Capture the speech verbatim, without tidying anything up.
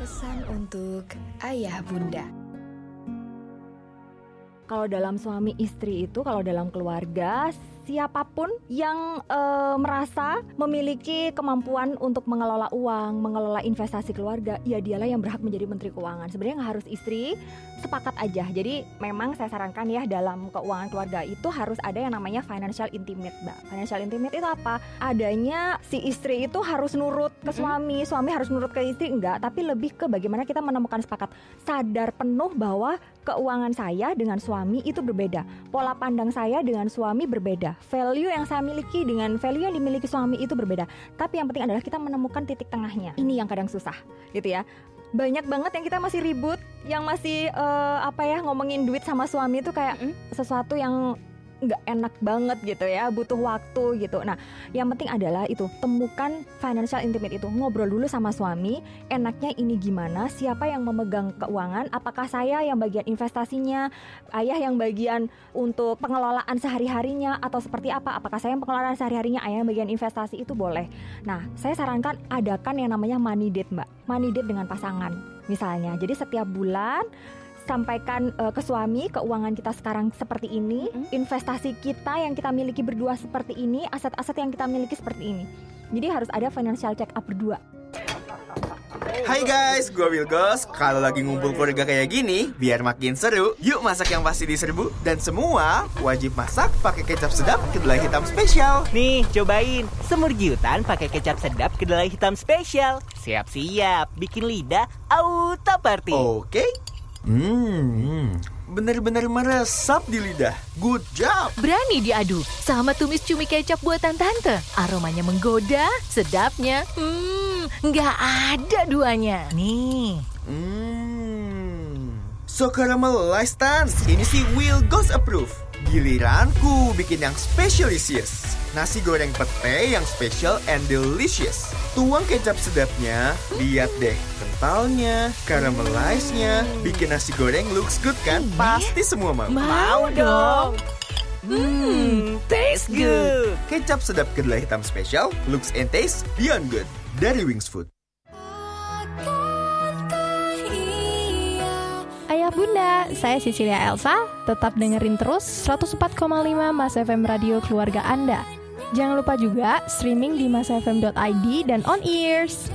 Pesan untuk ayah bunda. Kalau dalam suami istri itu, kalau dalam keluarga, siapapun yang e, merasa memiliki kemampuan untuk mengelola uang, mengelola investasi keluarga, ya dialah yang berhak menjadi menteri keuangan. Sebenarnya nggak harus istri, sepakat aja. Jadi memang saya sarankan ya, dalam keuangan keluarga itu harus ada yang namanya financial intimate, Mbak. Financial intimate itu apa? Adanya si istri itu harus nurut ke suami, suami harus nurut ke istri, enggak. Tapi lebih ke bagaimana kita menemukan sepakat, sadar penuh bahwa keuangan saya dengan suami itu berbeda, pola pandang saya dengan suami berbeda, value yang saya miliki dengan value yang dimiliki suami itu berbeda. Tapi yang penting adalah kita menemukan titik tengahnya. Ini yang kadang susah, gitu ya. Banyak banget yang kita masih ribut, yang masih uh, apa ya ngomongin duit sama suami itu kayak mm, sesuatu yang nggak enak banget gitu ya, butuh waktu gitu. Nah, yang penting adalah itu, temukan financial intimate itu, ngobrol dulu sama suami, enaknya ini gimana, siapa yang memegang keuangan, apakah saya yang bagian investasinya, ayah yang bagian untuk pengelolaan sehari-harinya, atau seperti apa, apakah saya yang pengelolaan sehari-harinya, ayah yang bagian investasi, itu boleh. Nah, saya sarankan adakan yang namanya money date, Mbak, money date dengan pasangan misalnya. Jadi setiap bulan sampaikan uh, ke suami, keuangan kita sekarang seperti ini, mm-hmm. investasi kita yang kita miliki berdua seperti ini, aset-aset yang kita miliki seperti ini. Jadi harus ada financial check up berdua. Hai guys, gue Wilgos. Kalau lagi ngumpul keluarga kayak gini, biar makin seru, yuk masak yang pasti diserbu. Dan semua wajib masak pakai kecap sedap kedelai hitam spesial. Nih, cobain semur giutan pakai kecap sedap kedelai hitam spesial. Siap-siap, bikin lidah auto party. Oke. Hmm, bener-bener meresap di lidah. Good job. Berani diadu sama tumis cumi kecap buatan tante. Aromanya menggoda, sedapnya Hmm, nggak ada duanya. Nih. Hmm, so caramelized Tan. Ini sih Wilgos approve. Giliranku bikin yang specialisius. Nasi goreng pete yang special and delicious. Tuang kecap sedapnya, lihat deh kentalnya, caramelize-nya, bikin nasi goreng looks good kan? Pasti semua mau. Mau dong. Hmm, taste good. Kecap sedap kedelai hitam special, looks and taste beyond good. Dari Wings Food. Ayah bunda, saya Cecilia Elsa. Tetap dengerin terus seratus empat koma lima Mas F M Radio Keluarga Anda. Jangan lupa juga streaming di masfm dot i d dan on ears.